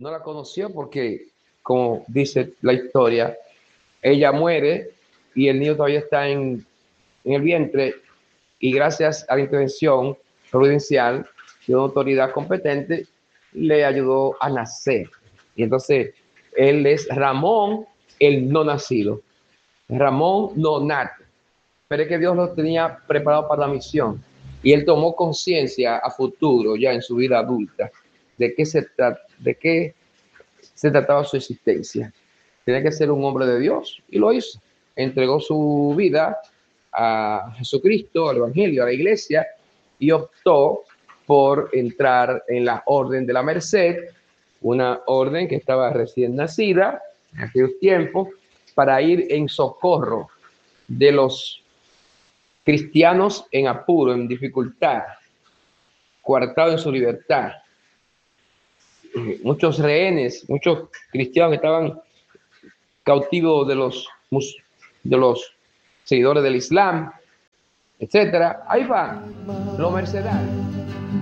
no la conoció porque, como dice la historia, ella muere y el niño todavía está en el vientre, y gracias a la intervención providencial de una autoridad competente le ayudó a nacer. Y entonces él es Ramón el no nacido, Ramón no nato, pero es que Dios lo tenía preparado para la misión y él tomó conciencia a futuro, ya en su vida adulta, de qué se trataba su existencia. Tenía que ser un hombre de Dios y lo hizo. Entregó su vida a Jesucristo, al Evangelio, a la iglesia, y optó por entrar en la Orden de la Merced, una orden que estaba recién nacida en aquellos tiempos, para ir en socorro de los cristianos en apuro, en dificultad, coartados en su libertad. Muchos rehenes, muchos cristianos que estaban cautivos de los seguidores del Islam, etcétera. Ahí van los mercenarios.